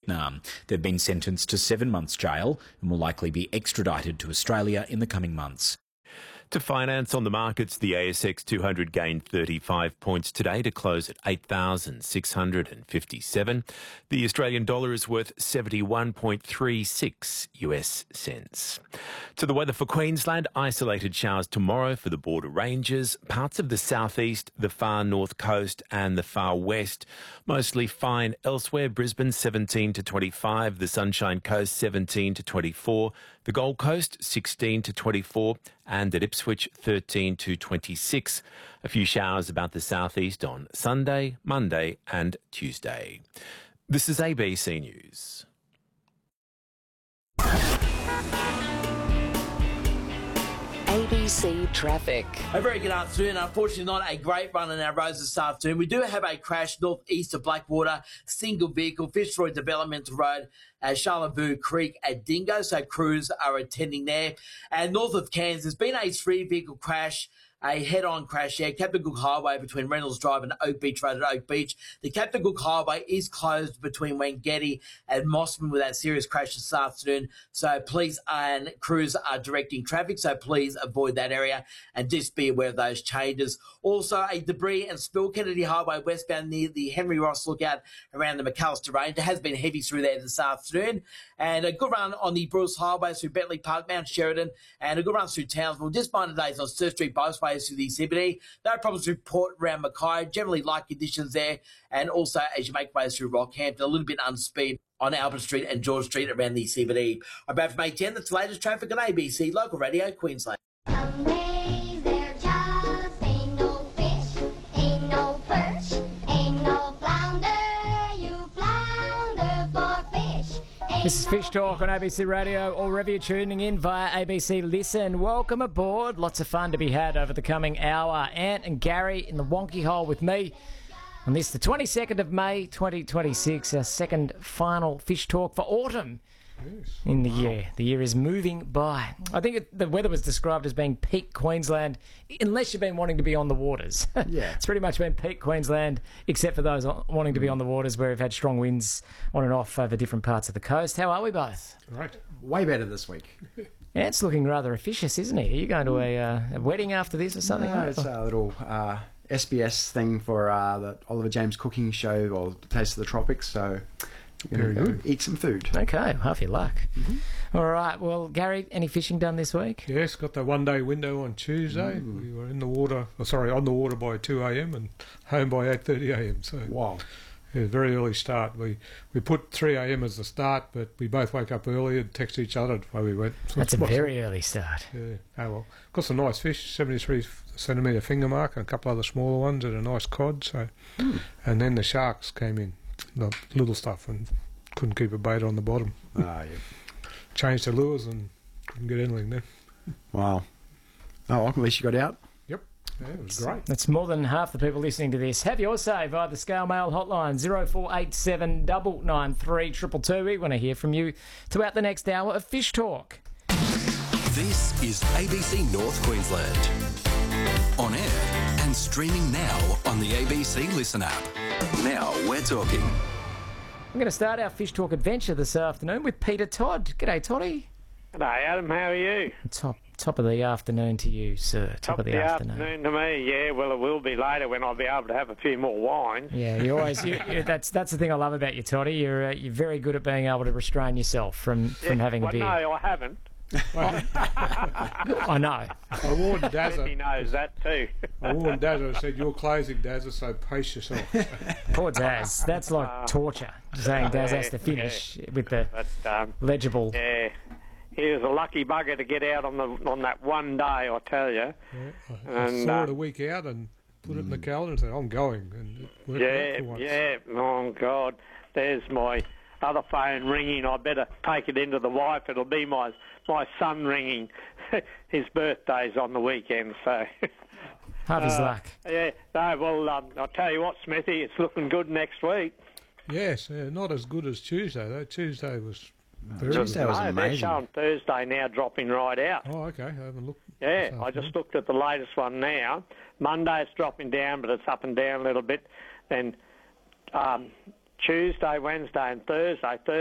Vietnam. They've been sentenced to 7 months jail and will likely be extradited to Australia in the coming months. To finance on the markets, the ASX 200 gained 35 points today to close at 8,657. The Australian dollar is worth 71.36 US cents. To the weather for Queensland, isolated showers tomorrow for the border ranges, parts of the southeast, the far north coast and the far west. Mostly fine elsewhere. Brisbane 17 to 25, the Sunshine Coast 17 to 24, the Gold Coast 16 to 24 and at Ipswich 13 to 26. A few showers about the southeast on Sunday, Monday and Tuesday. This is ABC News. ABC Traffic. A very good afternoon. Unfortunately, not a great run on our roads this afternoon. We do have a crash northeast of Blackwater, single vehicle, Fitzroy Developmental Road, Charlevaux Creek at Dingo, so crews are attending there. And north of Cairns, there's been a 3-vehicle crash, a head-on crash here, Captain Cook Highway between Reynolds Drive and Oak Beach Road at Oak Beach. The Captain Cook Highway is closed between Wangeti and Mossman with that serious crash this afternoon. So police and crews are directing traffic, so please avoid that area and just be aware of those changes. Also, a debris and spill Kennedy Highway westbound near the Henry Ross Lookout around the McAllister Range. There has been heavy through there this afternoon. And a good run on the Bruce Highway through Bentley Park, Mount Sheridan, and a good run through Townsville. Just minor days on Surf Street Bosway through the CBD. No problems to report around Mackay. Generally light conditions there. And also as you make way through Rockhampton, a little bit unspeed on Albert Street and George Street around the CBD. I'm back from 8:10. That's the latest traffic on ABC Local Radio Queensland. Amazing, there just ain't no fish, ain't no perch, ain't no flounder, you flounder for fish. This is Fish Talk on ABC Radio, or wherever you're tuning in via ABC Listen. Welcome aboard. Lots of fun to be had over the coming hour. Ant and Gary in the wonky hole with me on this, the 22nd of May 2026, our second final Fish Talk for autumn. Yes. In the year. The year is moving by. I think the weather was described as being peak Queensland, unless you've been wanting to be on the waters. Yeah. It's pretty much been peak Queensland, except for those wanting to be on the waters, where we've had strong winds on and off over different parts of the coast. How are we both? Right. Way better this week. Yeah, it's looking rather officious, isn't he? Are you going to a wedding after this or something? No, it's a little SBS thing for the Oliver James cooking show, or Taste of the Tropics, so we're going to go eat some food. Okay, half your luck. All right, well, Gary, any fishing done this week? Yes, got the one-day window on Tuesday. We were on the water by 2 a.m. and home by 8:30 a.m. So Wow. yeah, very early start. We put 3 a.m. as the start, but we both woke up early and texted each other where we went. So That's a very early start. Yeah. Oh well, got some nice fish, 73 centimetre finger mark, and a couple other smaller ones, and a nice cod. So, and then the sharks came in, the little stuff, and couldn't keep a bait on the bottom. Yeah. Changed the lures and couldn't get anything then. Wow. Oh, well, at least you got out. Yep, yeah, it was great. That's more than half the people listening to this. Have your say via the Scale Mail hotline 0487 993 222. We want to hear from you throughout the next hour of Fish Talk. This is ABC North Queensland. On air and streaming now on the ABC Listen app. Now we're talking. I'm going to start our Fish Talk adventure this afternoon with Peter Todd. G'day, Toddy. G'day, Adam. How are you? Top of the afternoon to you, sir. Top of the afternoon to me. Yeah, well, it will be later when I'll be able to have a few more wines. Yeah, you always. That's the thing I love about you, Toddy. You're very good at being able to restrain yourself from having a beer. No, I haven't. I know. I warned Dazza. He knows that too. I warned Dazza. I said, "You're closing, Dazza, so pace yourself." Poor Daz. That's like torture. Saying Daz has to finish with the legible. Yeah, he was a lucky bugger to get out on that one day, I tell you. Yeah, I saw it a week out and put it in the calendar and said, "I'm going." And it worked out for once. Yeah. Oh God, there's my other phone ringing. I better take it into the wife. It'll be my son ringing. His birthday's on the weekend, so Half his luck. Yeah. No, well, I'll tell you what, Smithy, it's looking good next week. Yes, not as good as Tuesday though. Tuesday was Tuesday was amazing. They're showing Thursday now dropping right out. Oh, okay. I haven't looked. Yeah, I just looked at the latest one now. Monday it's dropping down, but it's up and down a little bit. Then Tuesday, Wednesday and Thursday